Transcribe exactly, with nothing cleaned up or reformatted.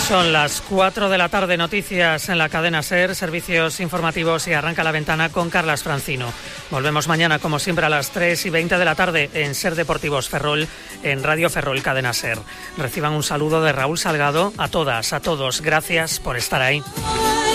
Son las cuatro de la tarde, noticias en la cadena SER, servicios informativos y arranca la ventana con Carlas Francino. Volvemos mañana, como siempre, a las tres y veinte de la tarde en SER Deportivos Ferrol, en Radio Ferrol Cadena SER. Reciban un saludo de Raúl Salgado. A todas, a todos, gracias por estar ahí.